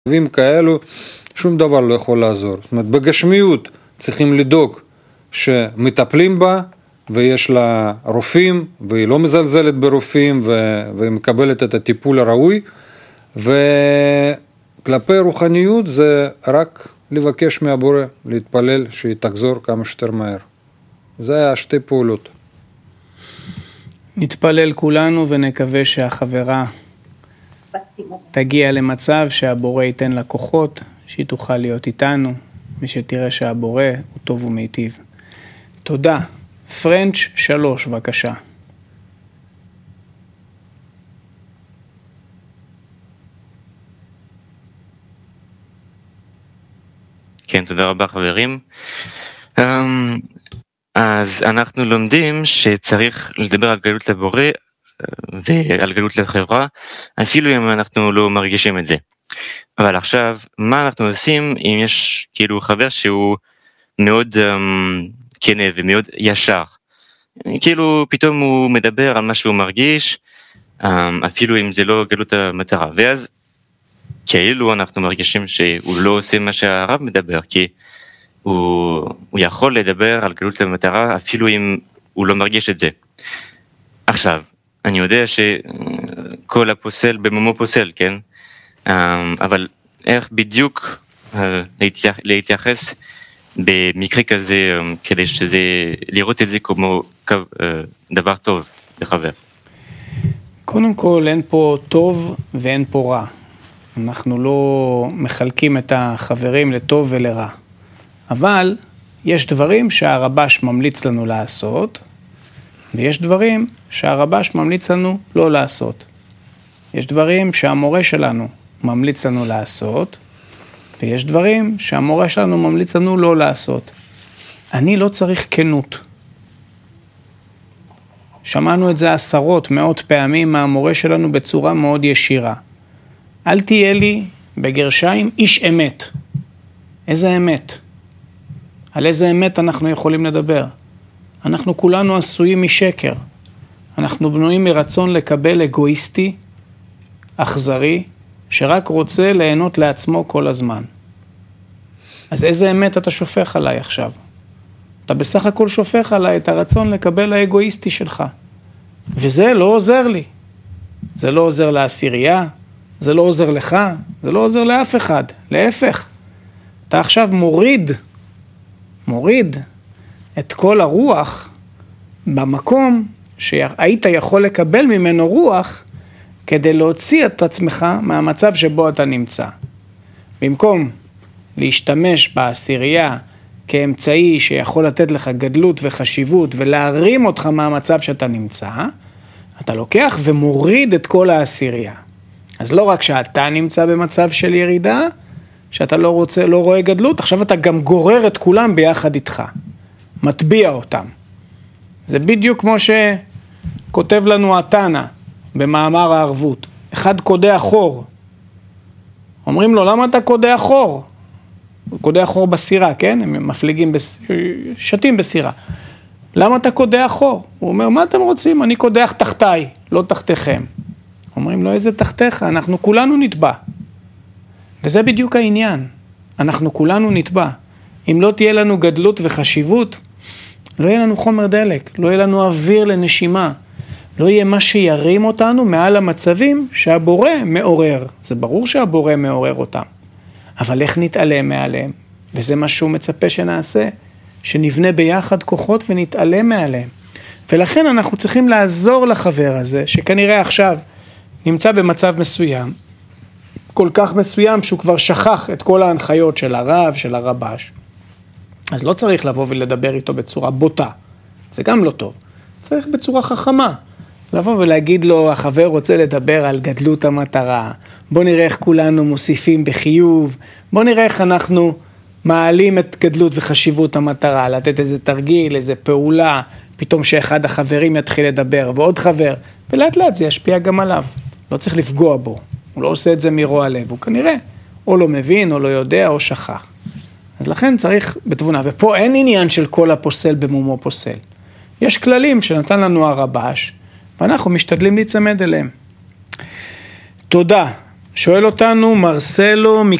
מצבים כאלו, שום דבר לא יכול לעזור. זאת אומרת, בגשמיות צריכים לדאוג שמטפלים בה, ויש לה רופאים, והיא לא מזלזלת ברופאים, והיא מקבלת את הטיפול הראוי, וכלפי רוחניות זה רק לבקש מהבורא, להתפלל שהיא תחזור כמה שיותר מהר. זה היה שתי פעולות. נתפלל כולנו ונקווה שהחברה תגיע למצב שהבורא ייתן לה כוחות, שהיא תוכל להיות איתנו, ושתראה שהבורא הוא טוב ומיטיב. תודה. פרנץ' 3, בבקשה. כן, תודה רבה חברים. אז אנחנו לומדים שצריך לדבר על גלות לבורא ועל גלות לחברה, אפילו אם אנחנו לא מרגישים את זה. אבל עכשיו, מה אנחנו עושים אם יש כאילו חבר שהוא מאוד כנה ומאוד ישר? כאילו פתאום הוא מדבר על מה שהוא מרגיש, אפילו אם זה לא גלות המטרה, ואז כאילו אנחנו מרגישים שהוא לא עושה מה שהרב מדבר, כי הוא יכול לדבר על גלות המטרה אפילו אם הוא לא מרגיש את זה. עכשיו, אני יודע שכל הפוסל במומו פוסל, כן? אבל איך בדיוק להתייחס במקרה כזה, כדי שזה, לראות את זה כמו דבר טוב לחבר? קודם כל, אין פה טוב ואין פה רע. אנחנו לא מחלקים את החברים לטוב ולרע. אבל יש דברים שהרבש ממליץ לנו לעשות, ויש דברים שהרבש ממליץ לנו לא לעשות. יש דברים שהמורה שלנו ממליץ לנו לעשות, ויש דברים שהמורה שלנו ממליץ לנו לא לעשות. אני לא צריך כנות. שמענו את זה עשרות, מאות פעמים מהמורה שלנו בצורה מאוד ישירה. אל תהיה לי בגרשיים איש אמת. איזה אמת? על איזה אמת אנחנו יכולים לדבר? אנחנו כולנו עשויים משקר. אנחנו בנויים מרצון לקבל אגואיסטי, אכזרי, שרק רוצה ליהנות לעצמו כל הזמן. אז איזה אמת אתה שופך עליי עכשיו? אתה בסך הכל שופך עליי את הרצון לקבל האגואיסטי שלך. וזה לא עוזר לי. זה לא עוזר לעשירייה, זה לא עוזר לך, זה לא עוזר לאף אחד. להפך, אתה עכשיו מוריד את כל הרוח במקום שהיית יכול לקבל ממנו רוח כדי להוציא את עצמך מהמצב שבו אתה נמצא. במקום להשתמש בעשירייה כאמצעי שיכול לתת לך גדלות וחשיבות ולהרים אותך מהמצב שאתה נמצא, אתה לוקח ומוריד את כל העשירייה. אז לא רק שאתה נמצא במצב של ירידה, שאתה לא רואה גדלות, עכשיו אתה גם גורר את כולם ביחד איתך. מטביע אותם. זה בדיוק כמו שכותב לנו התנא במאמר הערבות. אחד קודח חור. אומרים לו, למה אתה קודח חור? הוא קודח חור בסירה, כן? הם מפליגים, שתים בסירה. למה אתה קודח חור? הוא אומר, מה אתם רוצים? אני קודח תחתיי, לא תחתיכם. אומרים לו, איזה תחתיך? אנחנו כולנו נטבע. וזה בדיוק העניין. אנחנו כולנו נטבע. אם לא תהיה לנו גדלות וחשיבות, לא יהיה לנו חומר דלק, לא יהיה לנו אוויר לנשימה, לא יהיה מה שירים אותנו מעל המצבים שהבורא מעורר. זה ברור שהבורא מעורר אותם. אבל איך נתעלם מעליהם? וזה מה שהוא מצפה שנעשה, שנבנה ביחד כוחות ונתעלם מעליהם. ולכן אנחנו צריכים לעזור לחבר הזה, שכנראה עכשיו נמצא במצב מסוים, כל כך מסוים שהוא כבר שכח את כל ההנחיות של הרב, של הרבש. אז לא צריך לבוא ולדבר איתו בצורה בוטה. זה גם לא טוב. צריך בצורה חכמה. לבוא ולהגיד לו, החבר רוצה לדבר על גדלות המטרה. בוא נראה איך כולנו מוסיפים בחיוב. בוא נראה איך אנחנו מעלים את גדלות וחשיבות המטרה. לתת איזה תרגיל, איזה פעולה. פתאום שאחד החברים יתחיל לדבר ועוד חבר. ולאט לאט זה ישפיע גם עליו. לא צריך לפגוע בו. הוא לא עושה את זה מרוע לב. הוא כנראה או לא מבין או לא יודע או שכח. אז לכן צריך בתבונה. ופה אין עניין של כל הפוסל במומו פוסל. יש כללים שנתן לנו הרבש, ואנחנו משתדלים להצמד אליהם. תודה. שואל אותנו מרסלו